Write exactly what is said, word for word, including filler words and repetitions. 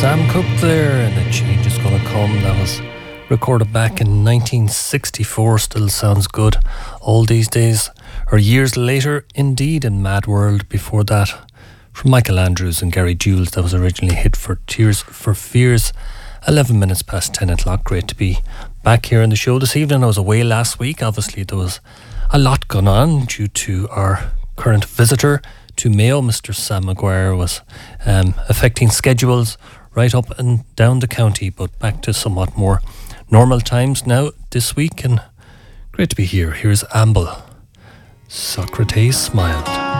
Sam Cooke there, and A Change Is Gonna Come. That was recorded back in nineteen sixty-four. Still sounds good all these days, or years later indeed, in Mad World. Before that, from Michael Andrews and Gary Jules, that was originally hit for Tears for Fears. eleven minutes past ten o'clock. Great to be back here in the show this evening. I was away last week. Obviously there was a lot going on due to our current visitor to Mayo, Mister Sam Maguire, was um, affecting schedules right up and down the county, but back to somewhat more normal times now this week, and great to be here. Here's Amble. Socrates smiled.